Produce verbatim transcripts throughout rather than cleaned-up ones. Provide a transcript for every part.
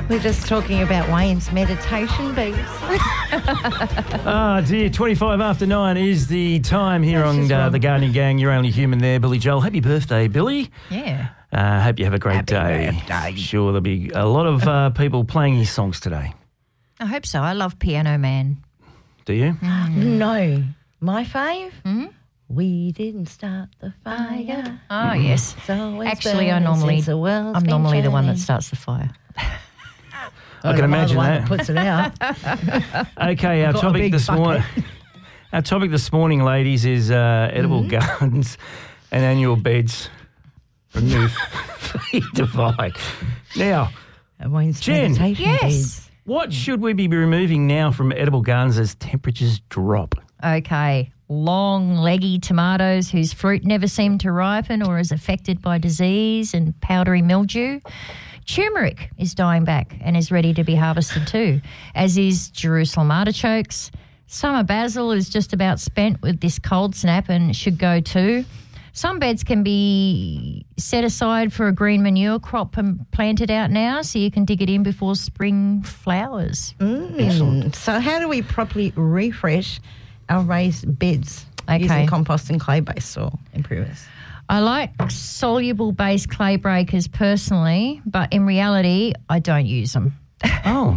We're just talking about Wayne's meditation beats. Ah, dear. twenty-five after nine is the time here on uh, The Gardening Gang. You're only human there, Billy Joel. Happy birthday, Billy. Yeah. Uh, hope you have a great Happy day. birthday. Sure, there'll be a lot of uh, people playing his songs today. I hope so. I love Piano Man. Do you? No. My fave? Hmm? We didn't start the fire. Oh, yes. So it's Actually, I burning normally, since the world's I'm been normally the one that turning. starts the fire. I can imagine the one that. that puts it out. Okay, our Got a topic big this morning, bucket. our topic this morning, ladies, is uh, edible gardens and annual beds. Remove, feed, divide. Now, Wayne's Jen. meditation Yes. beats. what should we be removing now from edible gardens as temperatures drop? Okay. Long, leggy tomatoes whose fruit never seemed to ripen or is affected by disease and powdery mildew. Turmeric is dying back and is ready to be harvested too, as is Jerusalem artichokes. Summer basil is just about spent with this cold snap and should go too. Some beds can be set aside for a green manure crop and planted out now so you can dig it in before spring flowers. Mm. So how do we properly refresh our raised beds Okay. using compost and clay-based soil improvers? I like soluble-based clay breakers personally, but in reality, I don't use them. Oh,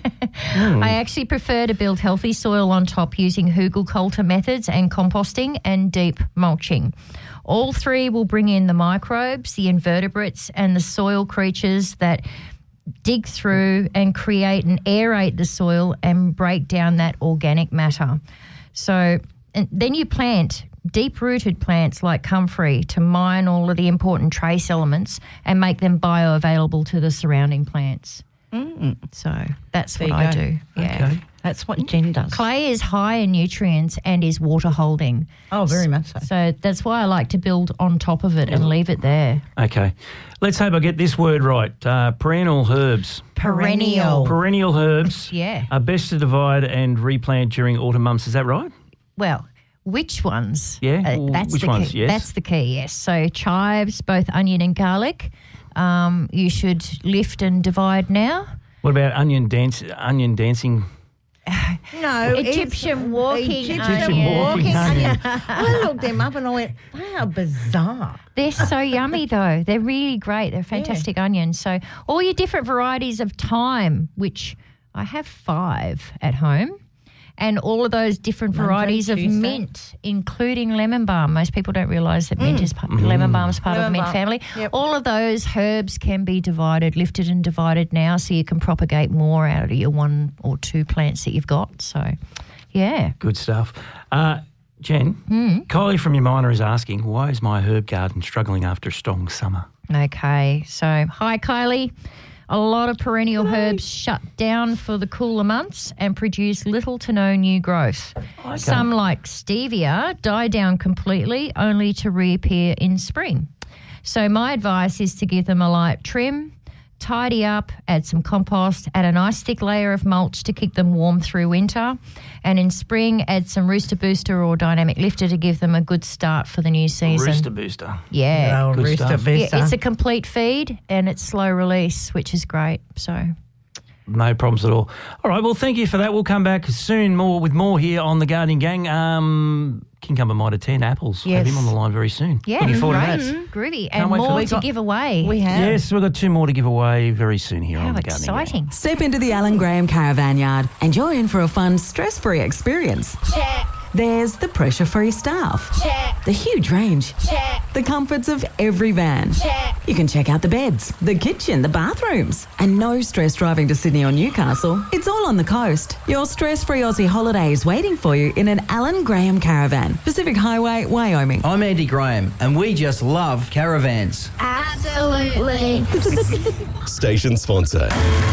I actually prefer to build healthy soil on top using Hugelkultur methods and composting and deep mulching. All three will bring in the microbes, the invertebrates, and the soil creatures that dig through and create and aerate the soil and break down that organic matter. So and then you plant deep-rooted plants like comfrey to mine all of the important trace elements and make them bioavailable to the surrounding plants. Mm. So that's There what you I go. do. Yeah. okay. That's what Jen does. Clay is high in nutrients and is water holding. Oh, very much so. So that's why I like to build on top of it and leave it there. Okay. Let's hope I get this word right. Uh, perennial herbs. Perennial. Perennial herbs Yeah. are best to divide and replant during autumn months. Is that right? Well, which ones? Yeah, Uh, well, that's which the ones? Key. Yes. That's the key, yes. So chives, both onion and garlic, um, you should lift and divide now. What about onion dance? Onion dancing. No, Egyptian walking Egyptian onion. walking onion. onion. I looked them up and I went, they are bizarre. They're so yummy, though. They're really great. They're fantastic onions. So all your different varieties of thyme, which I have five at home, and all of those different Monday, varieties of Tuesday. mint, including lemon balm. Most people don't realise that mint is part, lemon balm is part of the Lemon mint balm. family. Yep. All of those herbs can be divided, lifted and divided now, so you can propagate more out of your one or two plants that you've got. So, yeah. Good stuff. Uh, Jen, Kylie from your Miner is asking, why is my herb garden struggling after a strong summer? Okay, so hi Kylie. A lot of perennial herbs shut down for the cooler months and produce little to no new growth. Okay. Some, like stevia, die down completely only to reappear in spring. So my advice is to give them a light trim, tidy up, add some compost, add a nice thick layer of mulch to keep them warm through winter, and in spring add some Rooster Booster or Dynamic Lifter to give them a good start for the new season. Rooster booster. Yeah. Oh, Good Rooster stuff. Yeah, Booster. it's a complete feed and it's slow release, which is great. So, No problems at all. All right, well, thank you for that. We'll come back soon more with more here on The Gardening Gang. Um, Cucumber Mitre ten apples. Yes. Have him on the line very soon. yeah, Looking forward great. to that. Groovy. Can't And wait for more that. to give away. We have. Yes, we've got two more to give away very soon here How on The Gardening Gang. exciting. Step into the Alan Graham Caravan Yard and you're in for a fun, stress-free experience. Check, There's the pressure-free staff, check, the huge range, check, the comforts of every van. check. You can check out the beds, the kitchen, the bathrooms, and no stress driving to Sydney or Newcastle. It's all on the coast. Your stress-free Aussie holiday is waiting for you in an Alan Graham Caravan, Pacific Highway, Wyoming. I'm Andy Graham, and we just love caravans. Absolutely. Station sponsor.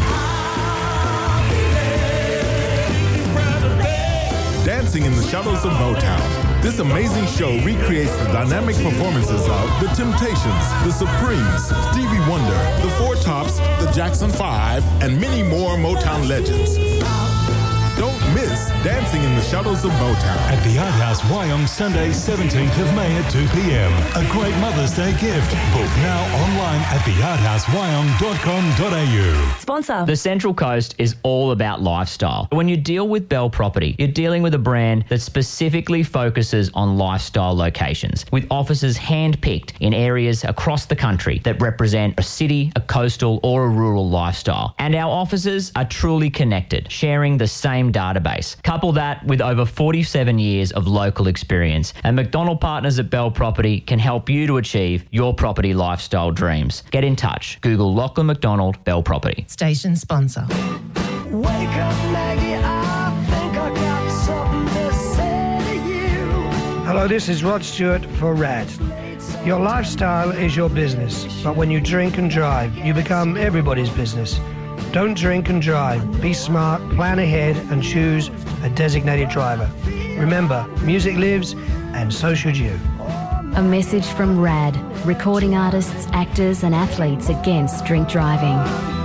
Dancing in the Shadows of Motown. This amazing show recreates the dynamic performances of The Temptations, The Supremes, Stevie Wonder, The Four Tops, The Jackson Five, and many more Motown legends. Don't miss Dancing in the Shadows of Motown. At the Art House Wyong, Sunday seventeenth of May at two p.m. A great Mother's Day gift. Book now online at the art house wyong dot com dot a u. Sponsor. The Central Coast is all about lifestyle. When you deal with Bell Property, you're dealing with a brand that specifically focuses on lifestyle locations, with offices hand-picked in areas across the country that represent a city, a coastal or a rural lifestyle. And our offices are truly connected, sharing the same database. Couple that with over forty-seven years of local experience, and McDonald Partners at Bell Property can help you to achieve your property lifestyle dreams. Get in touch. Google Lachlan McDonald Bell Property. Station sponsor. Wake up, Maggie, I think I got something to say to you. Hello, this is Rod Stewart for RAD. Your lifestyle is your business, but when you drink and drive, you become everybody's business. Don't drink and drive. Be smart, plan ahead, and choose a designated driver. Remember, music lives, and so should you. A message from RAD, recording artists, actors and athletes against drink driving.